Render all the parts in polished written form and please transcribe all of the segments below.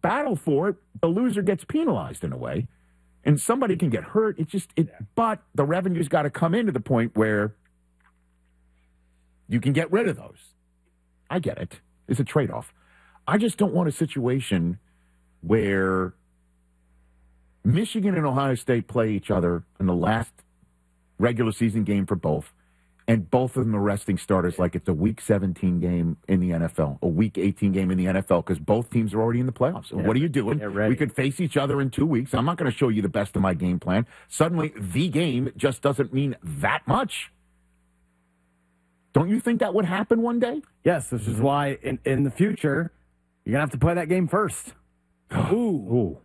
battle for it, the loser gets penalized in a way. And somebody can get hurt. But the revenue's got to come in to the point where you can get rid of those. I get it. It's a trade-off. I just don't want a situation where Michigan and Ohio State play each other in the last regular season game for both, and both of them are resting starters like it's a Week 17 game in the NFL, a Week 18 game in the NFL, because both teams are already in the playoffs. So what are you doing? We could face each other in 2 weeks. I'm not going to show you the best of my game plan. Suddenly, the game just doesn't mean that much. Don't you think that would happen one day? Yes, this is why in the future, you're going to have to play that game first. Ooh.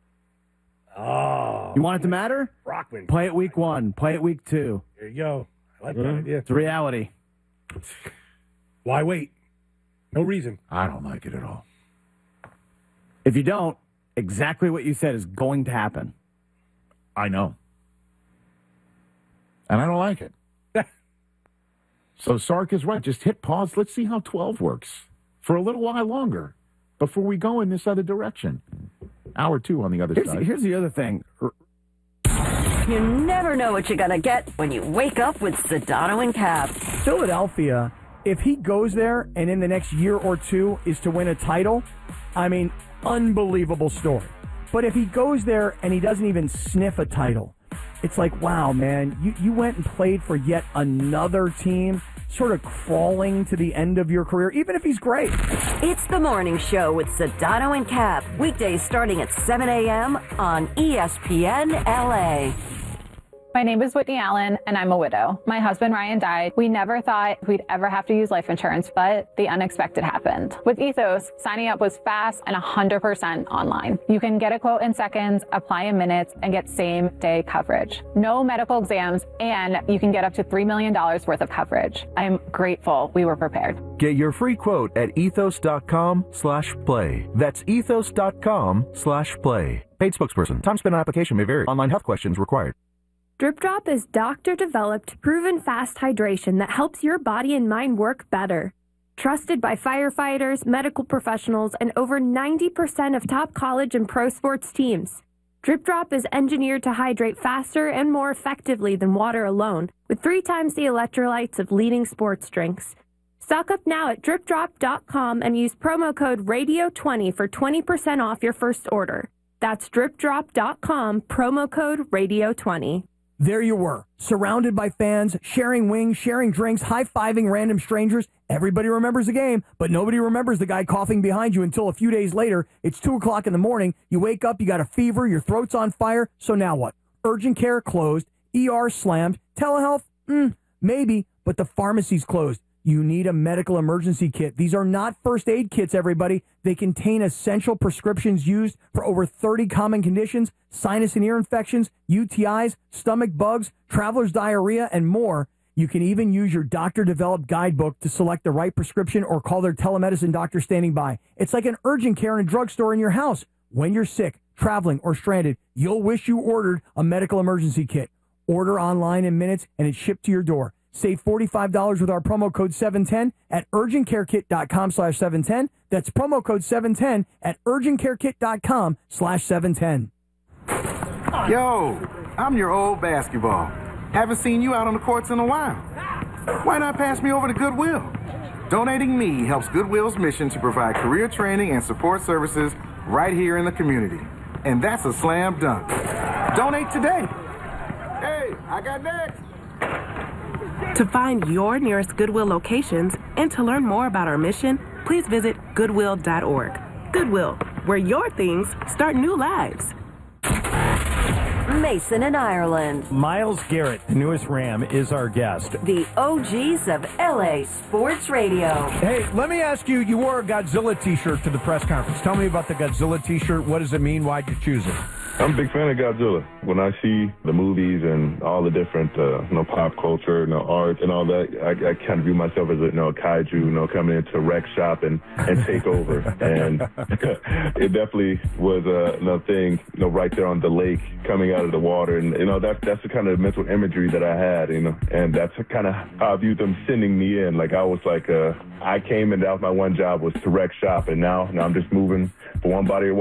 Oh. You want it to matter? Brockman. Play it week 1. Play it week 2. There you go. I like that idea. It's reality. Why wait? No reason. I don't like it at all. If you don't, exactly what you said is going to happen. I know. And I don't like it. So Sark is right. Just hit pause. Let's see how 12 works for a little while longer before we go in this other direction. Hour 2 on the other side. Here's the other thing. You never know what you're going to get when you wake up with Sedano and Cap. Philadelphia, if he goes there and in the next year or two is to win a title, I mean, unbelievable story. But if he goes there and he doesn't even sniff a title, it's like, wow, man, you went and played for yet another team, sort of crawling to the end of your career, even if he's great. It's the morning show with Sedano and Cap. Weekdays starting at 7 a.m. on ESPN LA. My name is Whitney Allen, and I'm a widow. My husband, Ryan, died. We never thought we'd ever have to use life insurance, but the unexpected happened. With Ethos, signing up was fast and 100% online. You can get a quote in seconds, apply in minutes, and get same-day coverage. No medical exams, and you can get up to $3 million worth of coverage. I'm grateful we were prepared. Get your free quote at ethos.com/play. That's ethos.com/play. Paid spokesperson. Time spent on application may vary. Online health questions required. Drip Drop is doctor-developed, proven fast hydration that helps your body and mind work better. Trusted by firefighters, medical professionals, and over 90% of top college and pro sports teams. Drip Drop is engineered to hydrate faster and more effectively than water alone, with 3 times the electrolytes of leading sports drinks. Stock up now at dripdrop.com and use promo code RADIO20 for 20% off your first order. That's dripdrop.com, promo code RADIO20. There you were, surrounded by fans, sharing wings, sharing drinks, high-fiving random strangers. Everybody remembers the game, but nobody remembers the guy coughing behind you until a few days later. It's 2 o'clock in the morning. You wake up, you got a fever, your throat's on fire. So now what? Urgent care closed, ER slammed, telehealth? Maybe, but the pharmacy's closed. You need a medical emergency kit. These are not first aid kits, everybody. They contain essential prescriptions used for over 30 common conditions, sinus and ear infections, UTIs, stomach bugs, traveler's diarrhea, and more. You can even use your doctor-developed guidebook to select the right prescription or call their telemedicine doctor standing by. It's like an urgent care in a drugstore in your house. When you're sick, traveling, or stranded, you'll wish you ordered a medical emergency kit. Order online in minutes, and it's shipped to your door. Save $45 with our promo code 710 at urgentcarekit.com/710. That's promo code 710 at urgentcarekit.com/710. Yo, I'm your old basketball. Haven't seen you out on the courts in a while. Why not pass me over to Goodwill? Donating me helps Goodwill's mission to provide career training and support services right here in the community. And that's a slam dunk. Donate today. Hey, I got next. To find your nearest Goodwill locations and to learn more about our mission, please visit goodwill.org. Goodwill, where your things start new lives. Mason in Ireland. Myles Garrett, the newest Ram, is our guest. The OGs of LA Sports Radio. Hey, let me ask you, you wore a Godzilla t-shirt to the press conference. Tell me about the Godzilla t-shirt. What does it mean? Why'd you choose it? I'm a big fan of Godzilla. When I see the movies and all the different, pop culture, art and all that, I kind of view myself as a kaiju, coming into a wreck shop and take over. And it definitely was another thing, right there on the lake, coming out of the water. And, that's the kind of mental imagery that I had, and that's kind of how I viewed them sending me in. Like, I was like, I came and that was my one job was to wreck shop. And now I'm just moving from one body of